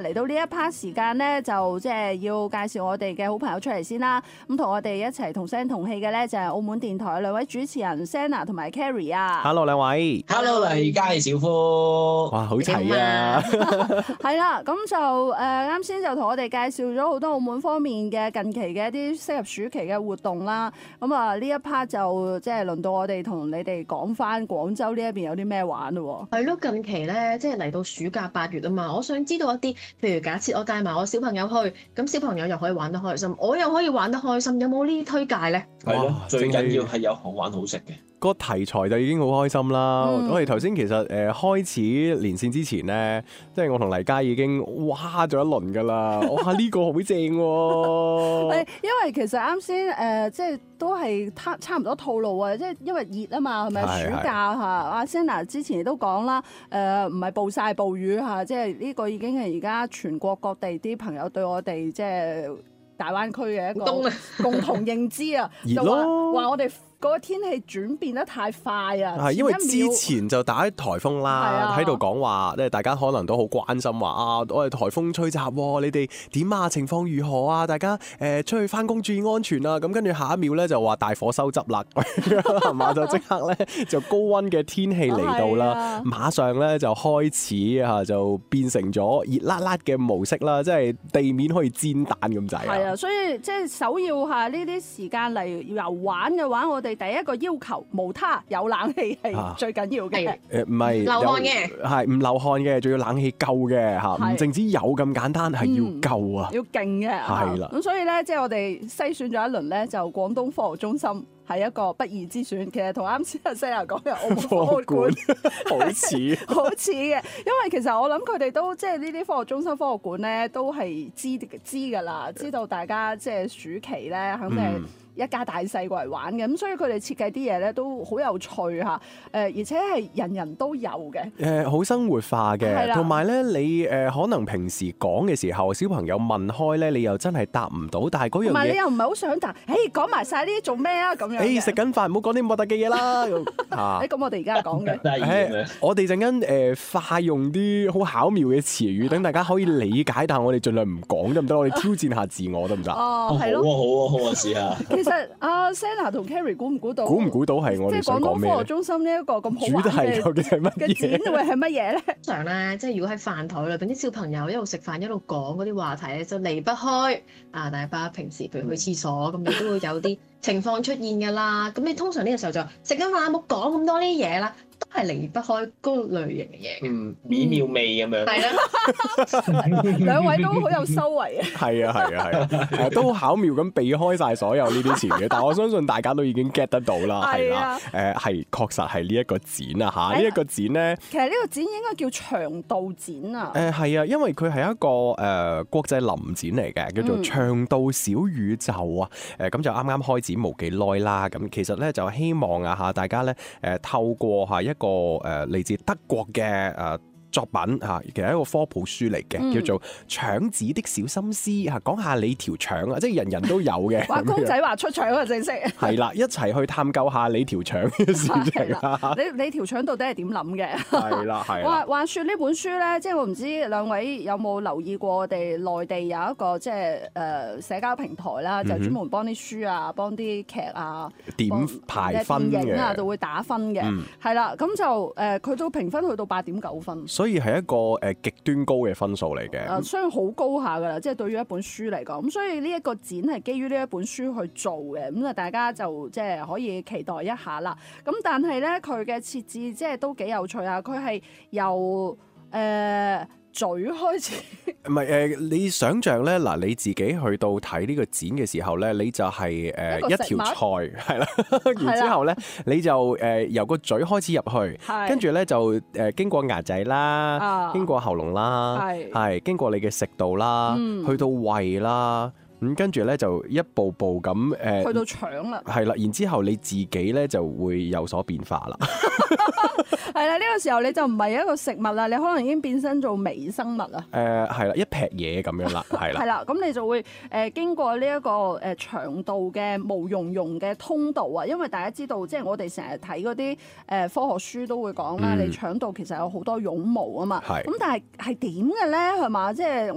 嚟到呢一 part 時間咧，就即係要介紹我哋嘅好朋友出嚟先啦。咁同我哋一齊同聲同氣嘅咧，就係澳門電台兩位主持人 Senna 同埋 Carrie 啊。 Hello 兩位 ，Hello 黎佳小夫， 哇好齊啊！ 係啦，咁就啱先就同我哋介紹咗好多澳門方面嘅近期嘅一啲適合暑期嘅活動啦。咁啊呢一 part 就即係輪到我哋同你哋講翻廣州呢一邊有啲咩玩咯。 係咯，近期咧即係嚟到暑假8月啊嘛，我想知道一啲，譬如假設我帶埋我小朋友去，咁小朋友又可以玩得開心，我又可以玩得開心，有冇呢啲推介咧？ 係咯，最正係緊要係有好玩好食嘅。 個題材就已經好開心啦！我哋頭先其實開始連線之前咧，即係我同黎佳已經哇咗一輪㗎啦！哇呢個好正喎！ 因為其實啱先即係都係差唔多套路啊！即係因為熱啊嘛，係咪暑假嚇？阿 Senna 之前都講啦，唔係暴曬暴雨嚇，即係呢個已經係而家全國各地啲朋友對我哋即係大灣區嘅一個共同認知啊！ 熱咯， 話我哋嗰個天氣轉變得太快啊！ 係因為之前就打颱風啦，喺度講話，即係大家可能都好關心話啊，我哋颱風吹襲喎，你哋點啊？情況如何啊？大家出去翻工注意安全啊！咁跟住下一秒咧就話大火收汁啦，係嘛？就即刻咧就高溫嘅天氣嚟到啦，馬上咧就開始嚇就變成咗熱辣辣嘅模式啦，即係地面可以煎蛋咁滯啊！ 係啊，所以即係首要下呢啲時間嚟遊玩嘅話，我哋第一個要求無他，有冷氣係最緊要嘅。 唔係流汗嘅， 係唔流汗嘅，仲要冷氣夠嘅嚇，唔淨止有咁簡單，係要夠啊， 要勁嘅。 係啦， 咁所以咧，即係我哋篩選咗一輪咧，就廣東科學中心係一個不二之選。其實同啱先阿 Senna 講嘅澳門科學館好似好似嘅，因為其實我諗佢哋都即係呢啲科學中心、科學館咧，都係知㗎啦，知道大家即係暑期咧，肯定係一家大細過嚟玩嘅，咁所以佢哋設計啲嘢咧都好有趣嚇，而且係人人都有嘅， 好生活化嘅，同埋咧你可能平時講嘅時候，小朋友問開咧，你又真係答唔到，但係嗰樣嘢， 同埋你又唔係好想答，講埋晒呢啲做咩啊咁樣？ 食緊飯唔好講啲咁核突嘅嘢啦。 咁我哋而家講嘅， 我哋陣間化用啲好巧妙嘅詞語，等大家可以理解，但係我哋盡量唔講得唔得？我哋挑戰下自我得唔得？ 哦，係咯， 好啊，試下。 其實阿 Senna 同 Carrie 估唔估到係我哋想講咩？ 即係廣東科學中心呢一個咁好玩嘅主題係乜嘢？ 嘅展會係乜嘢咧？ 通常咧，即係如果喺飯台裏邊啲小朋友一路食飯一路講嗰啲話題咧，就離不開大家平時譬如去廁所咁，你都會有啲情況出現㗎啦。咁你通常呢個時候就食緊飯，冇講咁多呢啲嘢啦。都係離不開嗰類型嘅嘢， 美妙味咁樣。 係啦， 兩位都好有修為啊！ 係啊，都好巧妙咁避開晒所有呢啲詞語，但我相信大家都已經 get 得到啦，係啦，係確實係呢一個展啊嚇，呢一個展咧， 其實呢個展應該叫腸道展啊。 係啊，因為佢係一個國際臨展嚟嘅，叫做腸道小宇宙啊。咁就啱啱開展冇幾耐啦。咁其實咧就希望啊嚇大家咧透過一個嚟自德國嘅作品嚇，其實係一個科普書嚟嘅，叫做《腸子的小心思》嚇，講下你條腸啊，即係人人都有嘅。 話公仔話出腸啊，正式係啦，一齊去探究下你條腸嘅事情啊！ 你條腸到底係點諗嘅？ 係啦。 話説呢本書咧，即係我唔知兩位有冇留意過，我哋內地有一個即係社交平台啦，就專門幫啲書啊、幫啲劇啊點排分嘅， 電影啊就會打分嘅，係啦，咁就佢都評分去到8.9分。 所以係一個極端高嘅分數嚟嘅， 雖然好高下㗎啦，即係對於一本書嚟講，咁所以呢一個展係基於呢一本書去做嘅，咁啊大家就即係可以期待一下啦。咁但係咧佢嘅設置即係都幾有趣啊！佢係由嘴開始， 唔係你想像咧嗱，你自己去到睇呢個展嘅時候咧，你就係一條菜係啦，然之後咧你就由個嘴開始入去，跟住咧就經過牙仔啦，經過喉嚨啦，係經過你嘅食道啦，去到胃啦。咁跟住咧就一步步咁去到腸啦， 係啦，然之後你自己咧就會有所變化啦。 係啦，呢個時候你就唔係一個食物啦，你可能已經變身做微生物啦。 係啦，一劈嘢咁樣啦，係啦。 係啦，咁你就會經過呢一個腸道嘅毛茸茸嘅通道啊，因為大家知道，即係我哋成日睇嗰啲科學書都會講啦，你腸道其實有好多絨毛啊嘛。咁但係點嘅咧係嘛？即係